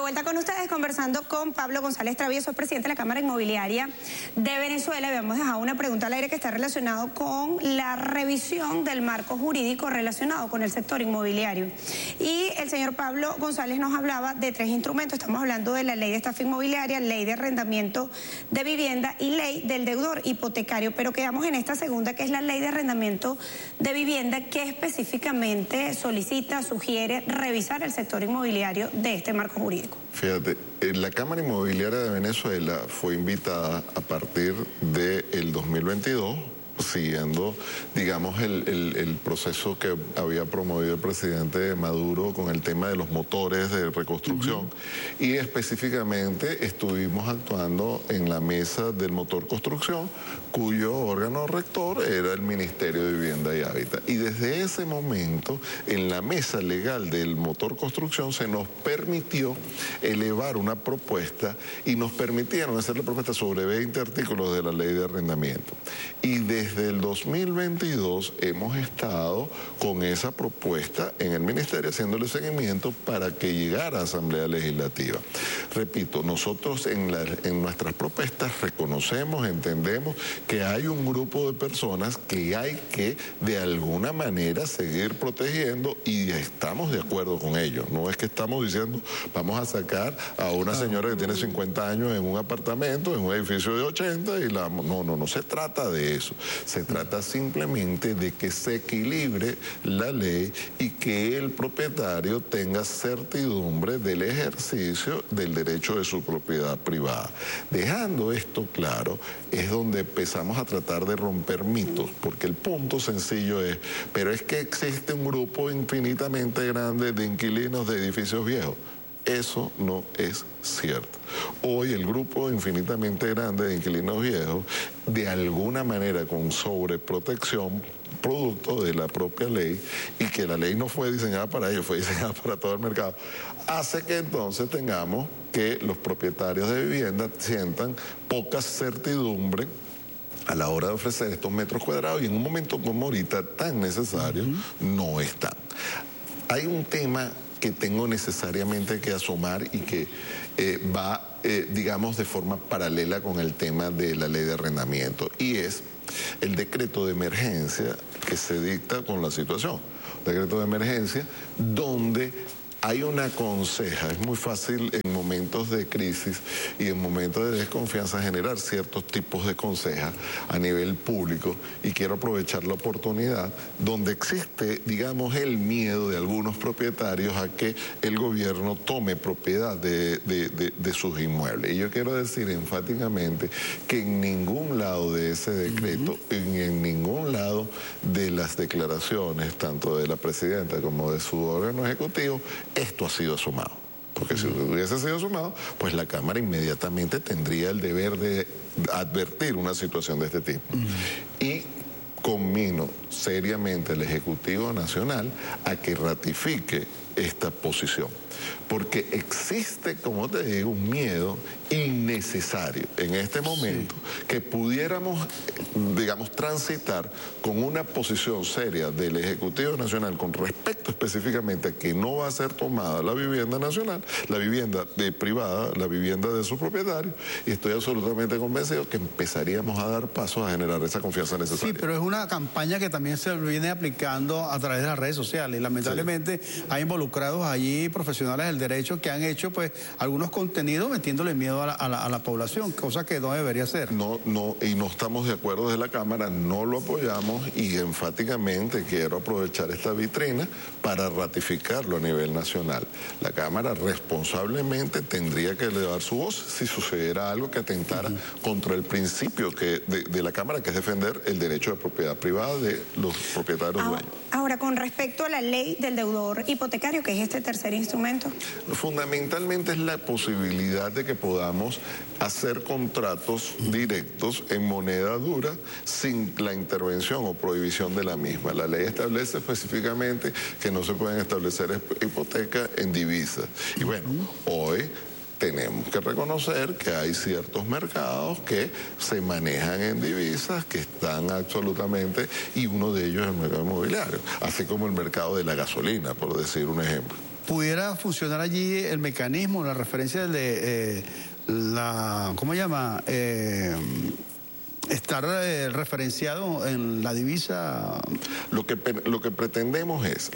vuelta con ustedes conversando con Pablo González Travieso, presidente de la Cámara Inmobiliaria de Venezuela. Habíamos dejado una pregunta al aire que está relacionado con la revisión del marco jurídico relacionado con el sector inmobiliario. Y el señor Pablo González nos hablaba de 3 instrumentos. Estamos hablando de la ley de estafa inmobiliaria, ley de arrendamiento de vivienda y ley del deudor hipotecario. Pero quedamos en esta segunda, que es la ley de arrendamiento de vivienda, que específicamente solicita, sugiere revisar el sector inmobiliario de este marco jurídico. Fíjate, la Cámara Inmobiliaria de Venezuela fue invitada a partir del 2022, siguiendo, digamos, el proceso que había promovido el presidente Maduro con el tema de los motores de reconstrucción. Y específicamente estuvimos actuando en la mesa del motor construcción, cuyo órgano rector era el Ministerio de Vivienda y Hábitat. Y desde ese momento, en la mesa legal del motor construcción, se nos permitió elevar una propuesta y nos permitieron hacer la propuesta sobre 20 artículos de la ley de arrendamiento. Y desde el 2022 hemos estado con esa propuesta en el Ministerio haciéndole seguimiento para que llegara a Asamblea Legislativa. Repito, nosotros en nuestras propuestas reconocemos, entendemos que hay un grupo de personas que hay que de alguna manera seguir protegiendo y estamos de acuerdo con ellos. No es que estamos diciendo vamos a sacar a una señora que tiene 50 años en un apartamento, en un edificio de 80 y no se trata de eso. Se trata simplemente de que se equilibre la ley y que el propietario tenga certidumbre del ejercicio del derecho de su propiedad privada. Dejando esto claro, es donde empezamos a tratar de romper mitos, porque el punto sencillo es, pero es que existe un grupo infinitamente grande de inquilinos de edificios viejos. Eso no es cierto. Hoy el grupo infinitamente grande de inquilinos viejos, de alguna manera con sobreprotección, producto de la propia ley, y que la ley no fue diseñada para ellos, fue diseñada para todo el mercado, hace que entonces tengamos que los propietarios de vivienda sientan poca certidumbre a la hora de ofrecer estos metros cuadrados, y en un momento como ahorita tan necesario, no están. Hay un tema que tengo necesariamente que asomar y que va, digamos, de forma paralela con el tema de la ley de arrendamiento, y es el decreto de emergencia que se dicta con la situación. Decreto de emergencia donde hay una conseja. Es muy fácil en momentos de crisis y en momentos de desconfianza generar ciertos tipos de consejas a nivel público, y quiero aprovechar la oportunidad donde existe, digamos, el miedo de algunos propietarios a que el gobierno tome propiedad de sus inmuebles. Y yo quiero decir enfáticamente que en ningún lado de ese decreto, en ningún lado de las declaraciones, tanto de la presidenta como de su órgano ejecutivo, esto ha sido sumado. Porque si hubiese sido sumado, pues la Cámara inmediatamente tendría el deber de advertir una situación de este tipo. Y conmino seriamente al Ejecutivo Nacional a que ratifique esta posición. Porque existe, como te digo, un miedo innecesario en este momento que pudiéramos, digamos, transitar con una posición seria del Ejecutivo Nacional con respecto específicamente a que no va a ser tomada la vivienda nacional, la vivienda privada, la vivienda de sus propietarios, y estoy absolutamente convencido que empezaríamos a dar pasos a generar esa confianza necesaria. Sí, pero es una campaña que también se viene aplicando a través de las redes sociales, y lamentablemente hay involucrados allí profesionales del derecho que han hecho pues algunos contenidos metiéndole miedo a la población, cosa que no debería ser. Y no estamos de acuerdo desde la Cámara, no lo apoyamos, y enfáticamente quiero aprovechar esta vitrina para ratificarlo a nivel nacional. La Cámara responsablemente tendría que elevar su voz si sucediera algo que atentara contra el principio de la Cámara, que es defender el derecho de propiedad privada de los propietarios dueños. Ahora, con respecto a la ley del deudor hipotecario, que es este tercer instrumento. Fundamentalmente es la posibilidad de que podamos hacer contratos directos en moneda dura sin la intervención o prohibición de la misma. La ley establece específicamente que no se pueden establecer hipotecas en divisas. Y bueno, hoy tenemos que reconocer que hay ciertos mercados que se manejan en divisas, que están absolutamente, y uno de ellos es el mercado inmobiliario, así como el mercado de la gasolina, por decir un ejemplo. ¿pudiera funcionar allí el mecanismo, la referencia de ¿cómo se llama? Estar referenciado en la divisa? Lo que pretendemos es,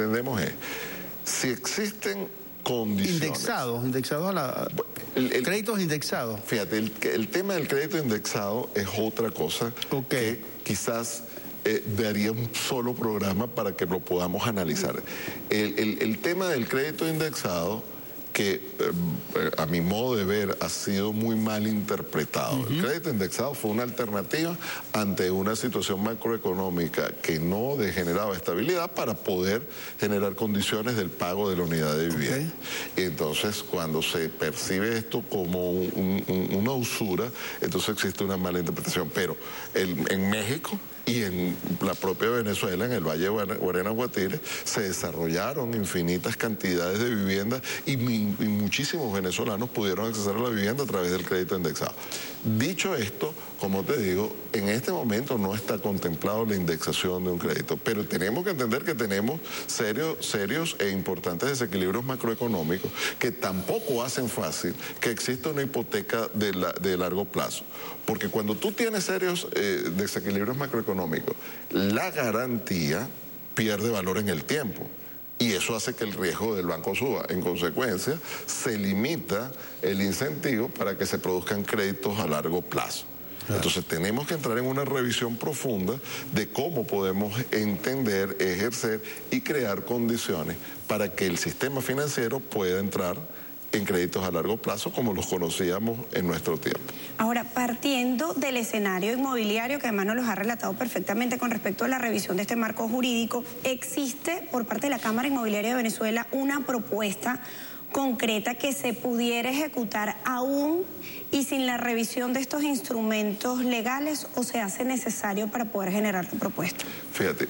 si existen condiciones. Indexados a la... créditos indexados. Fíjate, el tema del crédito indexado es otra cosa que quizás daría un solo programa para que lo podamos analizar. El tema del crédito indexado, que a mi modo de ver ha sido muy mal interpretado. El crédito indexado fue una alternativa ante una situación macroeconómica que no generaba estabilidad para poder generar condiciones del pago de la unidad de vivienda. Entonces, cuando se percibe esto como una usura, entonces existe una mala interpretación. Pero en México y en la propia Venezuela, en el Valle de Guarena-Guatire, se desarrollaron infinitas cantidades de viviendas y muchísimos venezolanos pudieron acceder a la vivienda a través del crédito indexado. Dicho esto, como te digo, en este momento no está contemplado la indexación de un crédito, pero tenemos que entender que tenemos serios e importantes desequilibrios macroeconómicos que tampoco hacen fácil que exista una hipoteca de largo plazo. Porque cuando tú tienes serios desequilibrios macroeconómicos, la garantía pierde valor en el tiempo. Y eso hace que el riesgo del banco suba. En consecuencia, se limita el incentivo para que se produzcan créditos a largo plazo. Entonces tenemos que entrar en una revisión profunda de cómo podemos entender, ejercer y crear condiciones para que el sistema financiero pueda entrar en créditos a largo plazo como los conocíamos en nuestro tiempo. Ahora, partiendo del escenario inmobiliario, que además nos los ha relatado perfectamente con respecto a la revisión de este marco jurídico, ¿existe por parte de la Cámara Inmobiliaria de Venezuela una propuesta concreta que se pudiera ejecutar aún y sin la revisión de estos instrumentos legales, o se hace necesario para poder generar tu propuesta? Fíjate,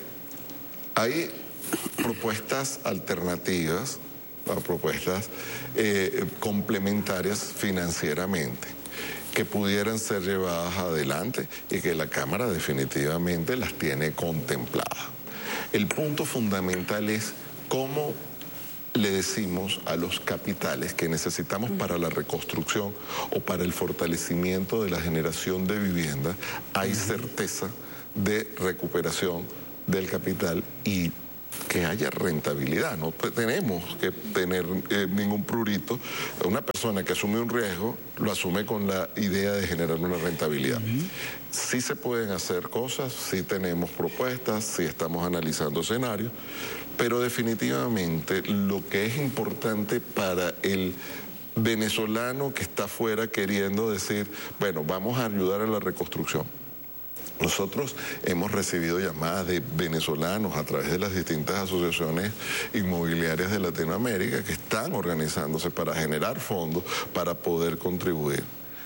hay propuestas alternativas, propuestas complementarias financieramente que pudieran ser llevadas adelante y que la Cámara definitivamente las tiene contempladas. El punto fundamental es cómo le decimos a los capitales que necesitamos para la reconstrucción o para el fortalecimiento de la generación de vivienda, hay certeza de recuperación del capital y que haya rentabilidad. No tenemos que tener ningún prurito. Una persona que asume un riesgo lo asume con la idea de generar una rentabilidad. Sí se pueden hacer cosas, sí tenemos propuestas, sí estamos analizando escenarios, pero definitivamente lo que es importante para el venezolano que está afuera queriendo decir, bueno, vamos a ayudar a la reconstrucción. Nosotros hemos recibido llamadas de venezolanos a través de las distintas asociaciones inmobiliarias de Latinoamérica que están organizándose para generar fondos para poder contribuir.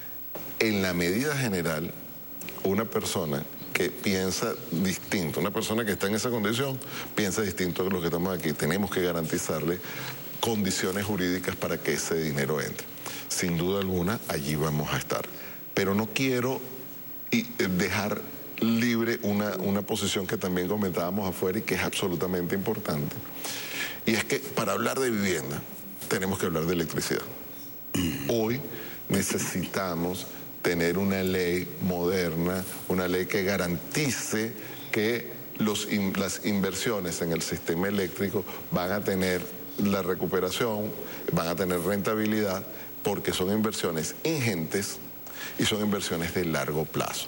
En la medida general, una persona que piensa distinto, una persona que está en esa condición, piensa distinto a los que estamos aquí. Tenemos que garantizarle condiciones jurídicas para que ese dinero entre. Sin duda alguna, allí vamos a estar. Pero no quiero dejar libre una posición que también comentábamos afuera y que es absolutamente importante. Y es que para hablar de vivienda tenemos que hablar de electricidad. Hoy necesitamos tener una ley moderna, una ley que garantice que las inversiones en el sistema eléctrico van a tener la recuperación, van a tener rentabilidad, porque son inversiones ingentes y son inversiones de largo plazo.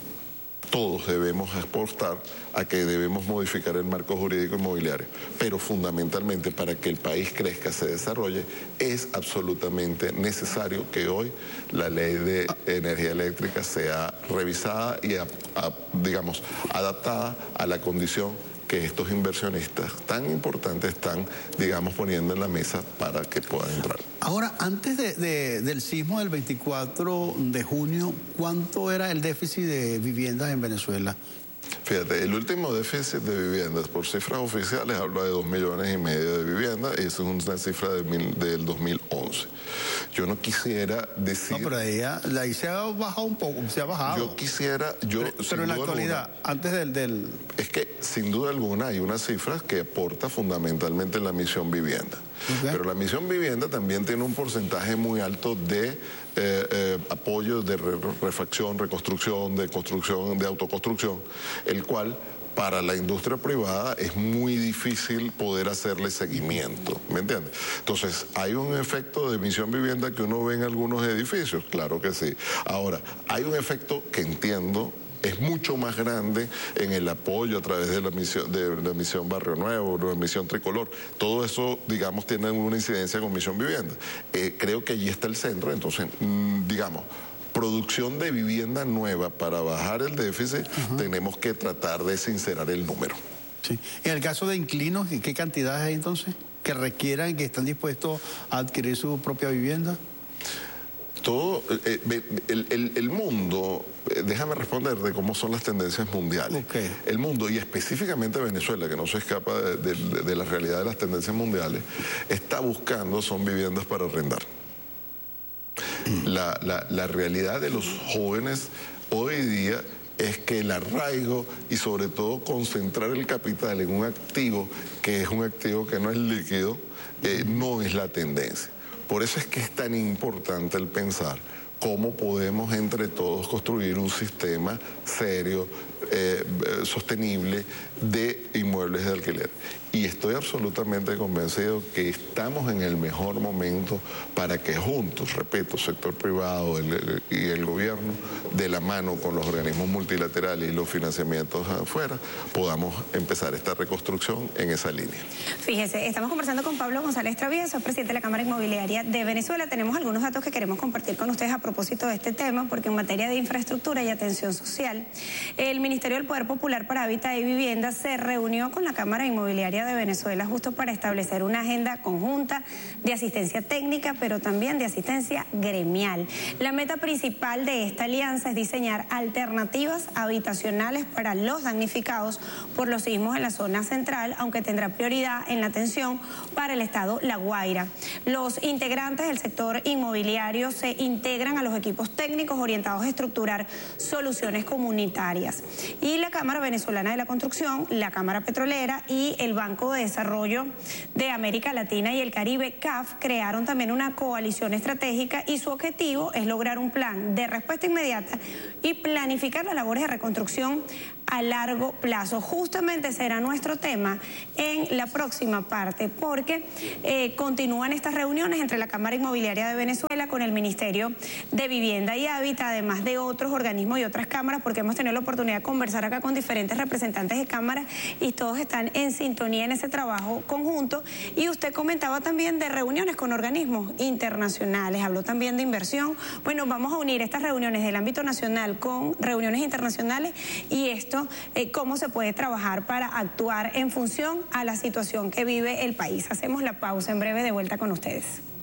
Todos debemos apostar a que debemos modificar el marco jurídico inmobiliario, pero fundamentalmente para que el país crezca, se desarrolle, es absolutamente necesario que hoy la ley de energía eléctrica sea revisada y, digamos, adaptada a la condición que estos inversionistas tan importantes están, digamos, poniendo en la mesa para que puedan entrar. Ahora, antes del sismo del 24 de junio, ¿cuánto era el déficit de viviendas en Venezuela? Fíjate, el último déficit de viviendas por cifras oficiales habla de 2,5 millones de viviendas, y eso es una cifra del 2011. Yo no quisiera decir... No, pero ahí se ha bajado un poco, se ha bajado. Yo quisiera... Pero en la actualidad, antes del... Es que sin duda alguna hay unas cifras que aporta fundamentalmente la misión vivienda. Pero la Misión Vivienda también tiene un porcentaje muy alto de apoyo de refacción, reconstrucción, de construcción, de autoconstrucción, el cual para la industria privada es muy difícil poder hacerle seguimiento, ¿me entiendes? Entonces, ¿hay un efecto de Misión Vivienda que uno ve en algunos edificios? Claro que sí. Ahora, hay un efecto que entiendo es mucho más grande en el apoyo a través de la misión Barrio Nuevo, la misión Tricolor. Todo eso, digamos, tiene una incidencia con Misión Vivienda. Creo que allí está el centro, entonces, digamos, producción de vivienda nueva para bajar el déficit, tenemos que tratar de sincerar el número. Sí. En el caso de inquilinos, ¿qué cantidades hay entonces que requieran, que están dispuestos a adquirir su propia vivienda? Todo el mundo, déjame responder de cómo son las tendencias mundiales. Okay. El mundo, y específicamente Venezuela, que no se escapa de la realidad de las tendencias mundiales, está buscando son viviendas para arrendar. La realidad de los jóvenes hoy día es que el arraigo y sobre todo concentrar el capital en un activo que es un activo que no es líquido, no es la tendencia. Por eso es que es tan importante el pensar cómo podemos entre todos construir un sistema serio, sostenible de inmuebles de alquiler. Y estoy absolutamente convencido que estamos en el mejor momento para que juntos, repito, sector privado y el gobierno, de la mano con los organismos multilaterales y los financiamientos afuera, podamos empezar esta reconstrucción en esa línea. Fíjese, estamos conversando con Pablo González Travieso, presidente de la Cámara Inmobiliaria de Venezuela. Tenemos algunos datos que queremos compartir con ustedes a propósito de este tema, porque en materia de infraestructura y atención social, el Ministerio del Poder Popular para Hábitat y Vivienda se reunió con la Cámara Inmobiliaria de Venezuela justo para establecer una agenda conjunta de asistencia técnica, pero también de asistencia gremial. La meta principal de esta alianza es diseñar alternativas habitacionales para los damnificados por los sismos en la zona central, aunque tendrá prioridad en la atención para el estado La Guaira. Los integrantes del sector inmobiliario se integran a los equipos técnicos orientados a estructurar soluciones comunitarias. Y la Cámara Venezolana de la Construcción, la Cámara Petrolera y el Banco de Desarrollo de América Latina y el Caribe, CAF, crearon también una coalición estratégica y su objetivo es lograr un plan de respuesta inmediata y planificar las labores de reconstrucción a largo plazo. Justamente será nuestro tema en la próxima parte, porque continúan estas reuniones entre la Cámara Inmobiliaria de Venezuela con el Ministerio de Vivienda y Hábitat, además de otros organismos y otras cámaras, porque hemos tenido la oportunidad de conversar acá con diferentes representantes de cámaras y todos están en sintonía en ese trabajo conjunto. Y usted comentaba también de reuniones con organismos internacionales, habló también de inversión. Bueno, vamos a unir estas reuniones del ámbito nacional con reuniones internacionales y esto, cómo se puede trabajar para actuar en función a la situación que vive el país. Hacemos la pausa, en breve de vuelta con ustedes.